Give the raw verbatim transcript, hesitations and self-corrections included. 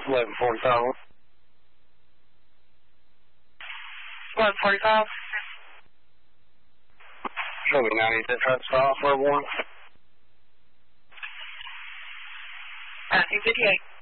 eleven forty-five. eleven forty-five. Show me ninety, that tries to stop for one. nineteen fifty-eight.